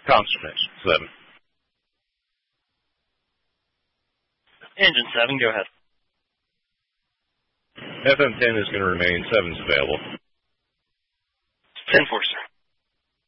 Consternation 7. Engine 7, go ahead. FM 10 is going to remain. 7's available. 10-4,